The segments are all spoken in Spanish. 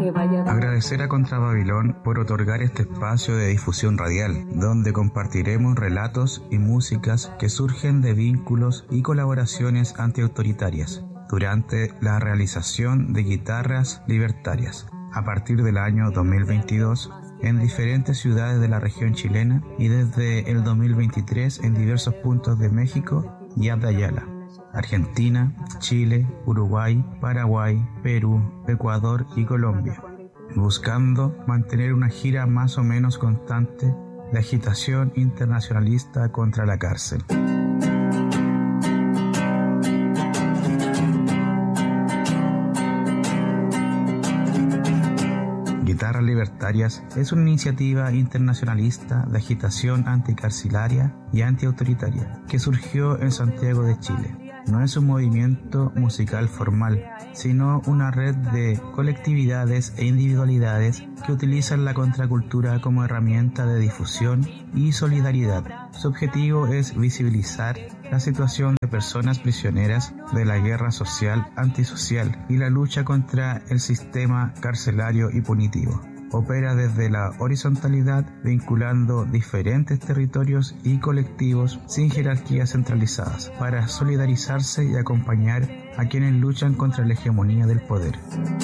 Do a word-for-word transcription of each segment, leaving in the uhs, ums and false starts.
que vaya. Agradecer a Contrababilón por otorgar este espacio de difusión radial, donde compartiremos relatos y músicas que surgen de vínculos y colaboraciones antiautoritarias durante la realización de Guitarras Libertarias a partir del año dos mil veintidós en diferentes ciudades de la región chilena y desde el dos mil veintitrés en diversos puntos de México y Abdayala, Argentina, Chile, Uruguay, Paraguay, Perú, Ecuador y Colombia, buscando mantener una gira más o menos constante de agitación internacionalista contra la cárcel. Guitarras Libertarias es una iniciativa internacionalista de agitación anticarcelaria y antiautoritaria que surgió en Santiago de Chile. No es un movimiento musical formal, sino una red de colectividades e individualidades que utilizan la contracultura como herramienta de difusión y solidaridad. Su objetivo es visibilizar la situación de personas prisioneras de la guerra social antisocial y la lucha contra el sistema carcelario y punitivo. Opera desde la horizontalidad, vinculando diferentes territorios y colectivos sin jerarquías centralizadas, para solidarizarse y acompañar a quienes luchan contra la hegemonía del poder.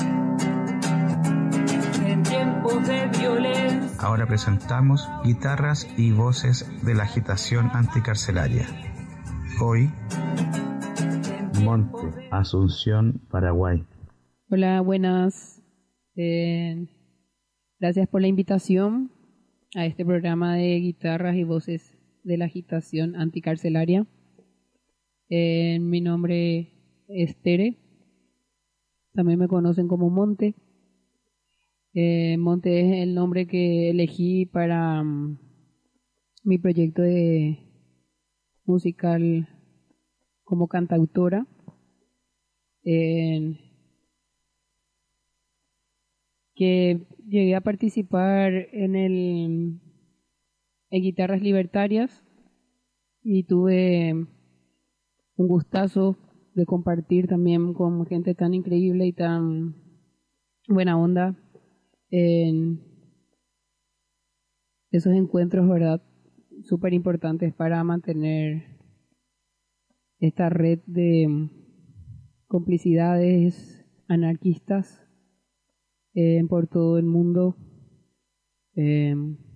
En tiempos de violencia. Ahora presentamos Guitarras y Voces de la Agitación Anticarcelaria. Hoy, Monte, Asunción, Paraguay. Hola, buenas. Eh... Gracias por la invitación a este programa de Guitarras y Voces de la Agitación Anticarcelaria. Eh, mi nombre es Tere, también me conocen como Monte. Eh, Monte es el nombre que elegí para um, mi proyecto de musical como cantautora. Eh, que llegué a participar en el en Guitarras Libertarias y tuve un gustazo de compartir también con gente tan increíble y tan buena onda en esos encuentros, ¿verdad? Súper importantes para mantener esta red de complicidades anarquistas Eh, por todo el mundo. Eh,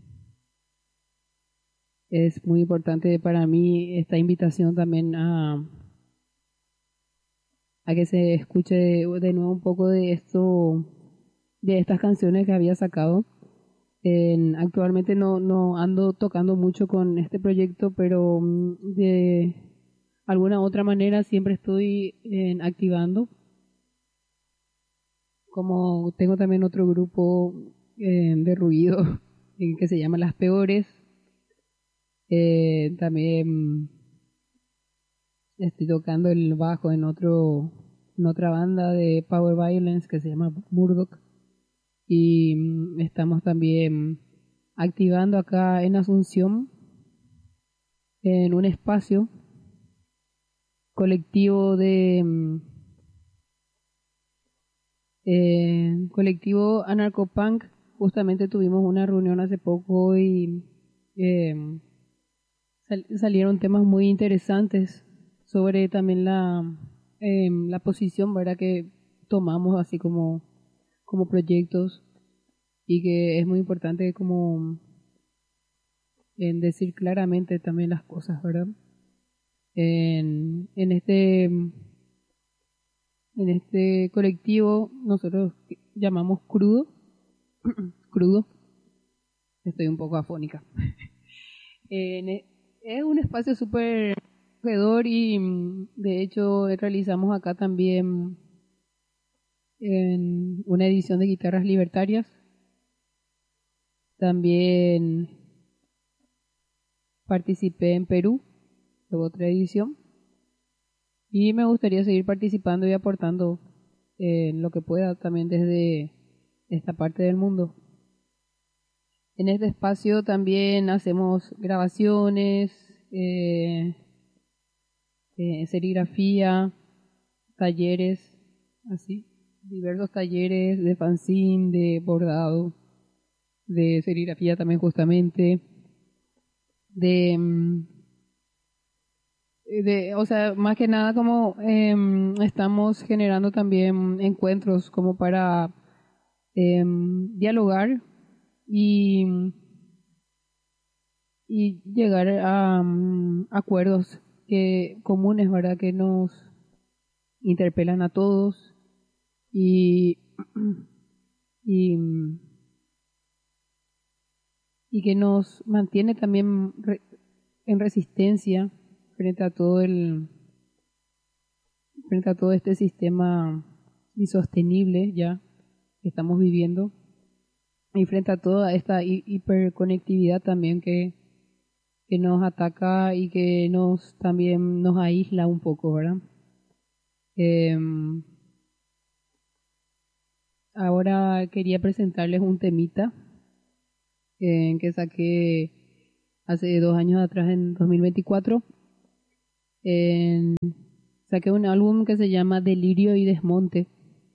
es muy importante para mí esta invitación también a, a que se escuche de, de nuevo un poco de esto, de estas canciones que había sacado. Eh, actualmente no, no ando tocando mucho con este proyecto, pero de alguna otra manera siempre estoy eh, activando. Como tengo también otro grupo eh, de ruido eh, que se llama Las Peores, eh, también estoy tocando el bajo en otro en otra banda de Power Violence que se llama Murdoch, y mm, estamos también activando acá en Asunción en un espacio colectivo de mm, Eh, colectivo Anarcopunk. Justamente tuvimos una reunión hace poco y eh, sal- salieron temas muy interesantes sobre también la eh, la posición, ¿verdad?, que tomamos así como como proyectos, y que es muy importante como en decir claramente también las cosas, ¿verdad? En, en este En este colectivo nosotros llamamos crudo, crudo, estoy un poco afónica. En e- es un espacio súper acogedor y mm, de hecho realizamos acá también en una edición de Guitarras Libertarias. También participé en Perú, de otra edición. Y me gustaría seguir participando y aportando en lo que pueda también desde esta parte del mundo. En este espacio también hacemos grabaciones, eh, eh, serigrafía, talleres, así. diversos talleres de fanzine, de bordado, de serigrafía también justamente, de, mm, de o sea, más que nada como em, estamos generando también encuentros como para em, dialogar y, y llegar a mm, acuerdos que, comunes, ¿verdad? Que nos interpelan a todos y, y, y que nos mantiene también re- en resistencia frente a todo el frente a todo este sistema insostenible ya que estamos viviendo y frente a toda esta hi- hiperconectividad también que, que nos ataca y que nos también nos aísla un poco, ¿verdad? Em, Ahora quería presentarles un temita eh, que saqué hace dos años atrás, en dos mil veinticuatro. En- Saqué un álbum que se llama Delirio y Desmonte.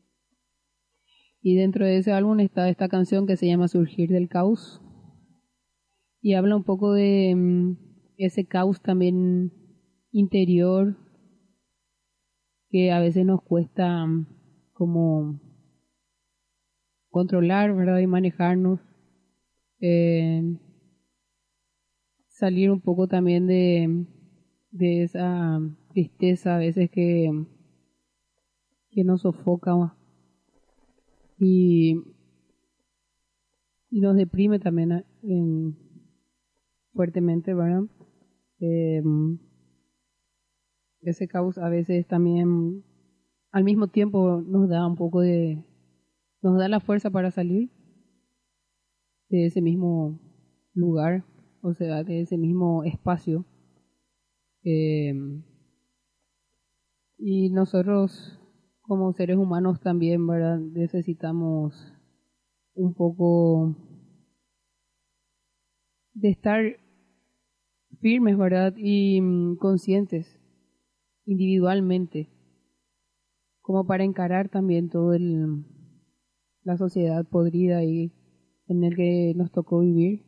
Y dentro de ese álbum está esta canción que se llama Surgir del Caos. Y habla un poco de mm, ese caos también interior que a veces nos cuesta mm, como controlar, ¿verdad? Y manejarnos. Eh, Salir un poco también de, de esa tristeza a veces que, que nos sofoca y, y nos deprime también a- en- fuertemente, ¿verdad? Eh, Ese caos a veces también al mismo tiempo nos da un poco de, nos da la fuerza para salir de ese mismo lugar, o sea, de ese mismo espacio. Eh, y nosotros como seres humanos también, ¿verdad? Necesitamos un poco de estar firmes, ¿verdad? Y mm, conscientes individualmente, como para encarar también todo el la sociedad podrida y en el que nos tocó vivir,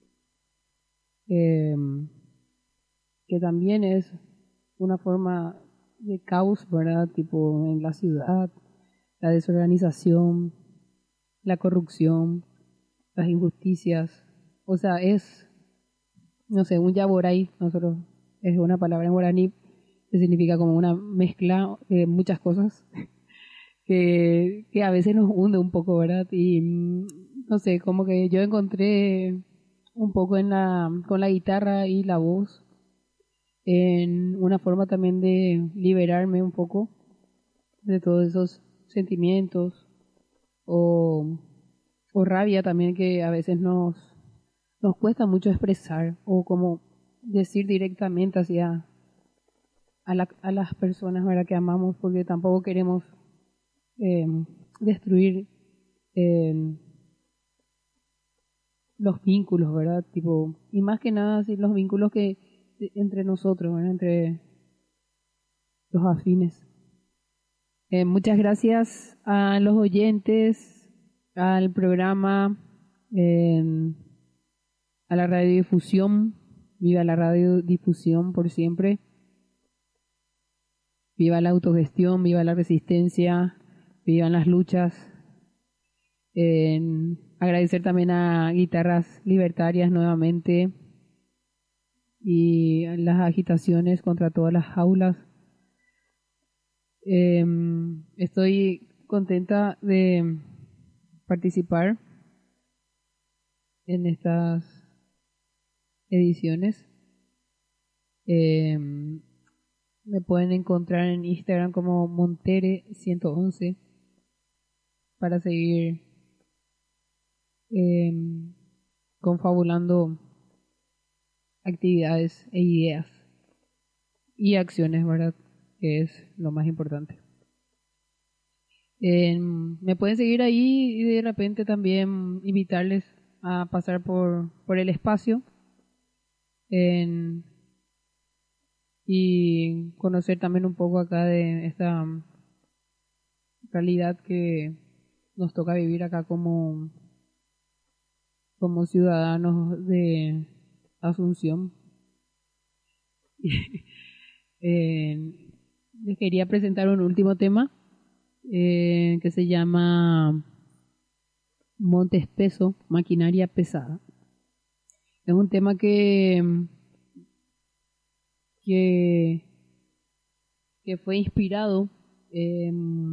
eh, que también es una forma de caos, ¿verdad? Tipo en la ciudad, la desorganización, la corrupción, las injusticias, o sea, es, no sé, un yaboray, nosotros, es una palabra en guaraní que significa como una mezcla de muchas cosas que, que a veces nos hunde un poco, ¿verdad? Y mm, no sé, como que yo encontré un poco en la, con la guitarra y la voz, en una forma también de liberarme un poco de todos esos sentimientos o, o rabia también que a veces nos, nos cuesta mucho expresar o como decir directamente hacia a, la, a las personas, ¿verdad? Que amamos, porque tampoco queremos eh, destruir eh, los vínculos, ¿verdad? Tipo, y más que nada sí, los vínculos que entre nosotros, ¿verdad? Entre los afines. Eh, muchas gracias a los oyentes, al programa, eh, a la radiodifusión. Viva la radiodifusión por siempre. Viva la autogestión, viva la resistencia, vivan las luchas. Eh, Agradecer también a Guitarras Libertarias nuevamente y las agitaciones contra todas las jaulas. Eh, Estoy contenta de participar en estas ediciones. Eh, Me pueden encontrar en Instagram como Montere ciento once para seguir eh, confabulando actividades e ideas y acciones, ¿verdad? Que es lo más importante. Eh, Me pueden seguir ahí y de repente también invitarles a pasar por, por el espacio en, y conocer también un poco acá de esta realidad que nos toca vivir acá como, como ciudadanos de Asunción. eh, les quería presentar un último tema eh, que se llama Monte Espeso, Maquinaria Pesada. Es un tema que, que, que fue inspirado eh,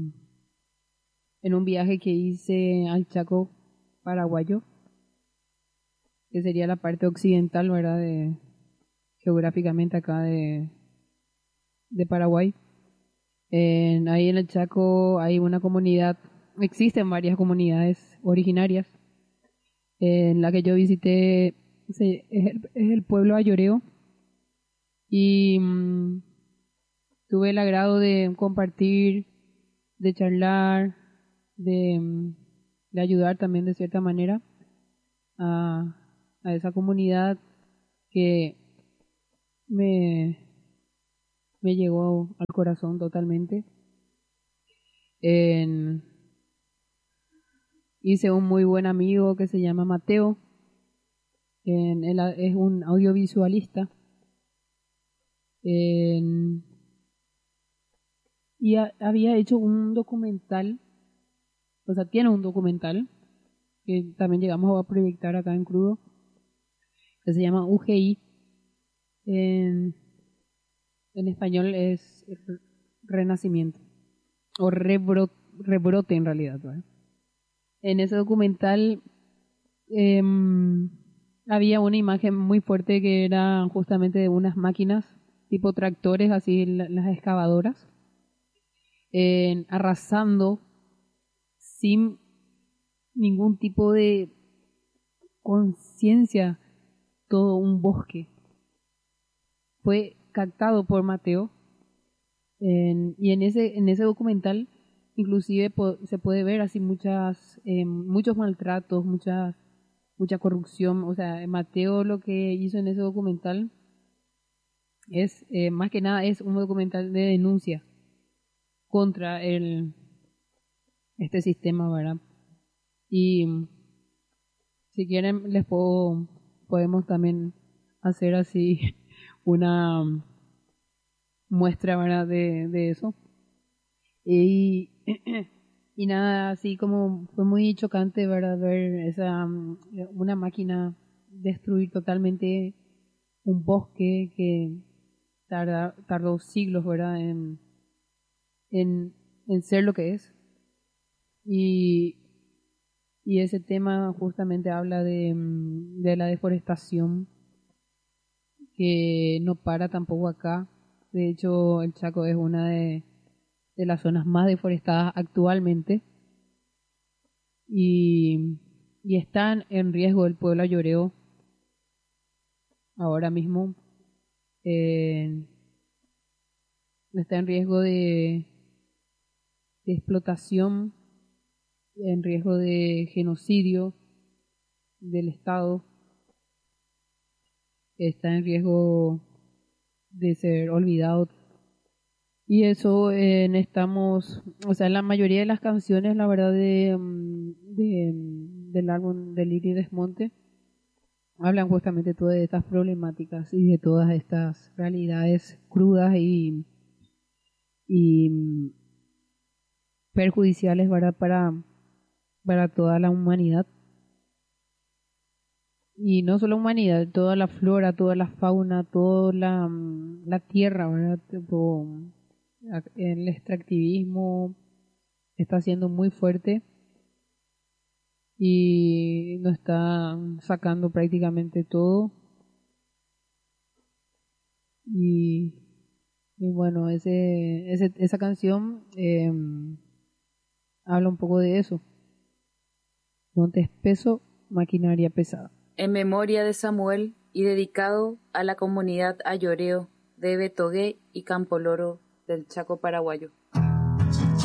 en un viaje que hice al Chaco paraguayo, que sería la parte occidental, ¿verdad?, de, geográficamente acá de, de Paraguay. En, ahí en el Chaco hay una comunidad, existen varias comunidades originarias. En la que yo visité se, es, el, es el pueblo Ayoreo y mmm, tuve el agrado de compartir, de charlar, de, de ayudar también de cierta manera a, a esa comunidad que me, me llegó al corazón totalmente. En, hice un muy buen amigo que se llama Mateo. En, él es un audiovisualista. En, y a, había hecho un documental, o sea, tiene un documental que también llegamos a proyectar acá en Crudo, que se llama U G I. En, en español es Renacimiento, o rebrote, rebrote en realidad, ¿verdad? En ese documental eh, había una imagen muy fuerte que era justamente de unas máquinas tipo tractores, así las excavadoras, eh, arrasando sin ningún tipo de conciencia todo un bosque. Fue captado por Mateo en, y en ese en ese documental inclusive po, se puede ver así muchas eh, muchos maltratos, muchas mucha corrupción. O sea, Mateo lo que hizo en ese documental es eh, más que nada es un documental de denuncia contra el este sistema, ¿verdad? Y si quieren les puedo podemos también hacer así una muestra, ¿verdad?, de, de eso. Y, y nada, así como fue muy chocante, ¿verdad?, ver esa una máquina destruir totalmente un bosque que tarda, tardó siglos, ¿verdad?, en, en, en ser lo que es. Y, y ese tema justamente habla de, de la deforestación, que no para tampoco acá. De hecho, el Chaco es una de, de las zonas más deforestadas actualmente. Y, y están en riesgo el pueblo ayoreo ahora mismo. Eh, está en riesgo de, de explotación, en riesgo de genocidio del Estado. Está en riesgo de ser olvidado. Y eso eh, estamos, o sea, la mayoría de las canciones, la verdad, de, de del álbum de Lili Desmonte hablan justamente todas estas problemáticas y de todas estas realidades crudas y, y perjudiciales, ¿verdad?, para, para toda la humanidad. Y no solo humanidad, toda la flora, toda la fauna, toda la, la tierra, ¿verdad? Tipo, el extractivismo está siendo muy fuerte y nos está sacando prácticamente todo. Y, y bueno, ese, ese, esa canción eh, habla un poco de eso. Monte Espeso, Maquinaria Pesada. En memoria de Samuel y dedicado a la comunidad ayoreo de Betogué y Campo Loro del Chaco paraguayo.